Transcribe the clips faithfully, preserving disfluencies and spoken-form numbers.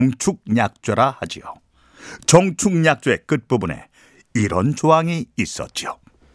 정축약조라 하지요. 정축약조의 끝부분에 이런 조항이 있었지요.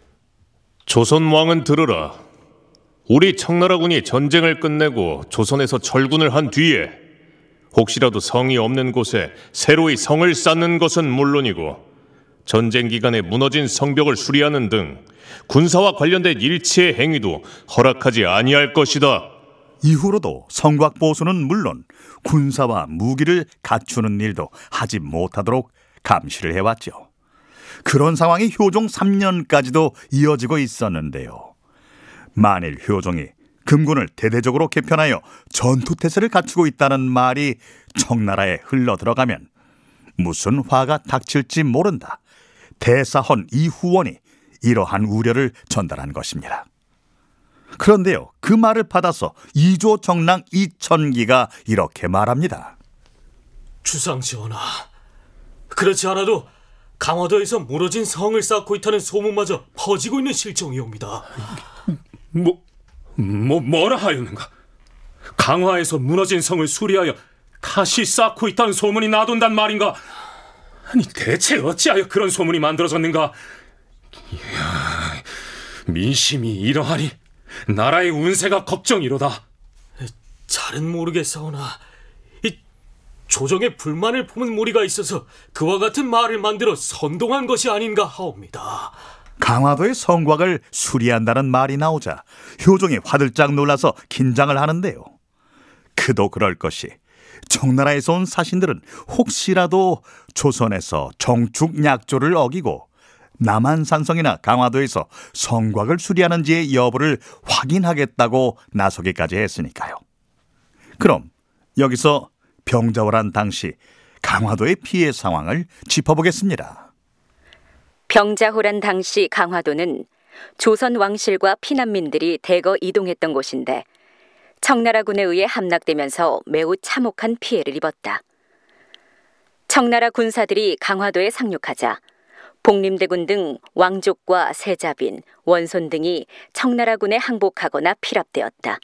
조선 왕은 들으라. 우리 청나라군이 전쟁을 끝내고 조선에서 철군을 한 뒤에 혹시라도 성이 없는 곳에 새로이 성을 쌓는 것은 물론이고 전쟁 기간에 무너진 성벽을 수리하는 등 군사와 관련된 일체의 행위도 허락하지 아니할 것이다. 이후로도 성곽 보수는 물론 군사와 무기를 갖추는 일도 하지 못하도록 감시를 해왔죠. 그런 상황이 효종 삼 년까지도 이어지고 있었는데요. 만일 효종이 금군을 대대적으로 개편하여 전투태세를 갖추고 있다는 말이 청나라에 흘러들어가면 무슨 화가 닥칠지 모른다. 대사헌 이후원이 이러한 우려를 전달한 것입니다. 그런데요, 그 말을 받아서 이조정랑 이천기가 이렇게 말합니다. 주상전하, 그렇지 않아도 강화도에서 무너진 성을 쌓고 있다는 소문마저 퍼지고 있는 실정이옵니다. 뭐, 뭐 뭐라 하였는가? 강화에서 무너진 성을 수리하여 다시 쌓고 있다는 소문이 나돈단 말인가? 아니 대체 어찌하여 그런 소문이 만들어졌는가? 이야, 민심이 이러하니 나라의 운세가 걱정이로다. 잘은 모르겠사오나 이 조정의 불만을 품은 무리가 있어서 그와 같은 말을 만들어 선동한 것이 아닌가 하옵니다. 강화도의 성곽을 수리한다는 말이 나오자 효종이 화들짝 놀라서 긴장을 하는데요. 그도 그럴 것이 청나라에서 온 사신들은 혹시라도 조선에서 정축약조를 어기고 남한산성이나 강화도에서 성곽을 수리하는지의 여부를 확인하겠다고 나서기까지 했으니까요. 그럼 여기서 병자호란 당시 강화도의 피해 상황을 짚어보겠습니다. 병자호란 당시 강화도는 조선 왕실과 피난민들이 대거 이동했던 곳인데 청나라군에 의해 함락되면서 매우 참혹한 피해를 입었다. 청나라 군사들이 강화도에 상륙하자 복림대군 등 왕족과 세자빈, 원손 등이 청나라군에 항복하거나 피랍되었다.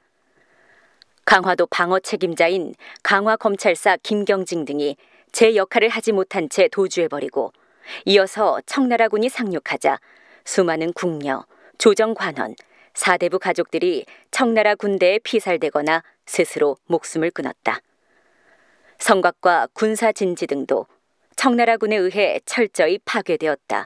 강화도 방어 책임자인 강화검찰사 김경징 등이 제 역할을 하지 못한 채 도주해버리고 이어서 청나라군이 상륙하자 수많은 궁녀, 조정관원, 사대부 가족들이 청나라 군대에 피살되거나 스스로 목숨을 끊었다. 성곽과 군사진지 등도 청나라군에 의해 철저히 파괴되었다.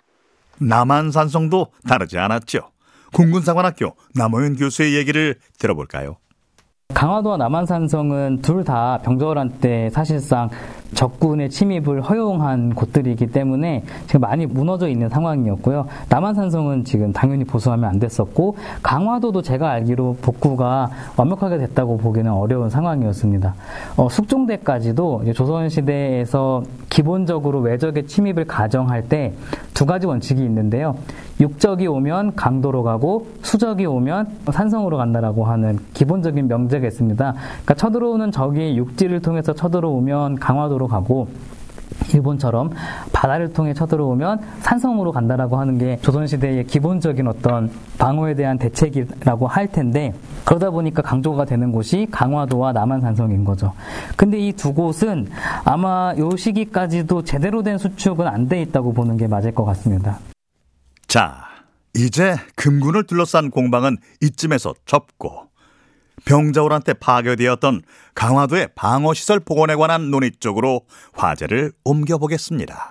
남한산성도 다르지 않았죠. 공군사관학교 남호연 교수의 얘기를 들어볼까요? 강화도와 남한산성은 둘 다 병자호란 때 사실상 적군의 침입을 허용한 곳들이기 때문에 지금 많이 무너져 있는 상황이었고요. 남한산성은 지금 당연히 보수하면 안 됐었고 강화도도 제가 알기로 복구가 완벽하게 됐다고 보기는 어려운 상황이었습니다. 어, 숙종대까지도 조선시대에서 기본적으로 외적의 침입을 가정할 때 두 가지 원칙이 있는데요. 육적이 오면 강도로 가고 수적이 오면 산성으로 간다라고 하는 기본적인 명제가 있습니다. 그러니까 쳐들어오는 적이 육지를 통해서 쳐들어오면 강화도로 가고 일본처럼 바다를 통해 쳐들어오면 산성으로 간다라고 하는 게 조선시대의 기본적인 어떤 방어에 대한 대책이라고 할 텐데 그러다 보니까 강조가 되는 곳이 강화도와 남한산성인 거죠. 근데 이 두 곳은 아마 이 시기까지도 제대로 된 수축은 안 돼 있다고 보는 게 맞을 것 같습니다. 자, 이제 금군을 둘러싼 공방은 이쯤에서 접고 병자호란 때 파괴되었던 강화도의 방어시설 복원에 관한 논의 쪽으로 화제를 옮겨보겠습니다.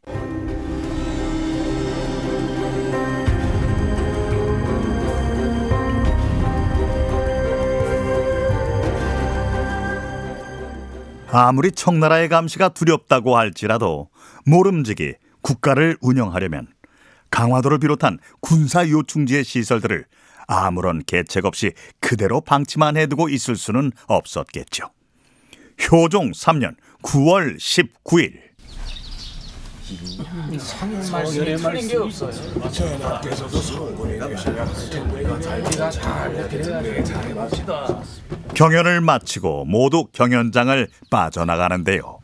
아무리 청나라의 감시가 두렵다고 할지라도 모름지기 국가를 운영하려면 강화도를 비롯한 군사 요충지의 시설들을 아무런 계책 없이 그대로 방치만 해두고 있을 수는 없었겠죠. 효종 삼 년 구월 십구일 성현의 말씀이 게 없어요. 전하께서도 성군이 경연을 마치고 모두 경연장을 빠져나가는데요.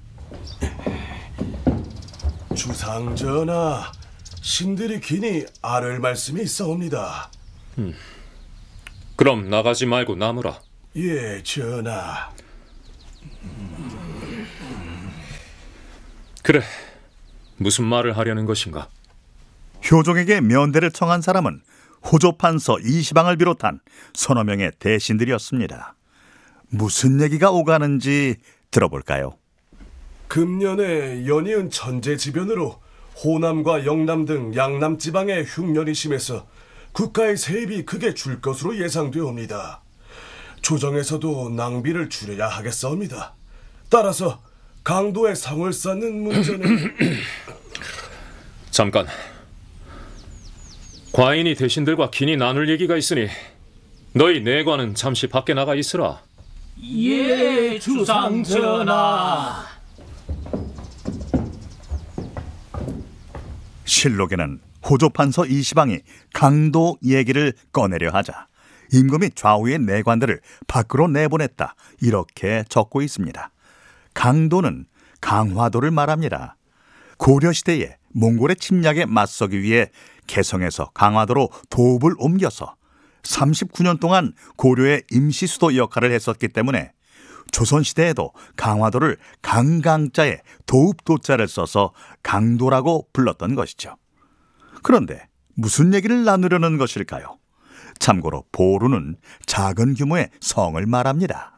주상전하, 신들이 기니 아를 말씀이 있사옵니다. 음, 그럼 나가지 말고 남으라. 예, 전하. 그래, 무슨 말을 하려는 것인가? 효종에게 면대를 청한 사람은 호조판서 이시방을 비롯한 서너 명의 대신들이었습니다. 무슨 얘기가 오가는지 들어볼까요? 금년에 연이은 천재지변으로 호남과 영남 등 양남 지방의 흉년이 심해서 국가의 세입이 크게 줄 것으로 예상되옵니다. 조정에서도 낭비를 줄여야 하겠사옵니다. 따라서 강도의 성을 쌓는 문제는 잠깐. 과인이 대신들과 긴히 나눌 얘기가 있으니 너희 내관은 잠시 밖에 나가 있으라. 예, 주상전하. 실록에는 호조판서 이시방이 강도 얘기를 꺼내려 하자 임금 및 좌우의 내관들을 밖으로 내보냈다, 이렇게 적고 있습니다. 강도는 강화도를 말합니다. 고려시대에 몽골의 침략에 맞서기 위해 개성에서 강화도로 도읍을 옮겨서 삼십구 년 동안 고려의 임시수도 역할을 했었기 때문에 조선시대에도 강화도를 강강자에 도읍도자를 써서 강도라고 불렀던 것이죠. 그런데 무슨 얘기를 나누려는 것일까요? 참고로 보루는 작은 규모의 성을 말합니다.